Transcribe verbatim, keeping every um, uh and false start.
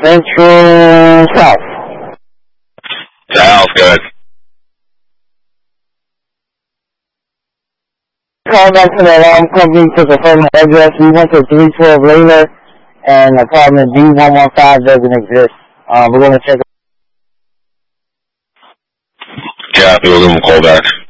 Central South. South, good. Call back to the alarm company to confirm the address. We went to three twelve Layla, and apartment D one one five doesn't exist. Um, we're going to check. Copy, we'll give them a call back.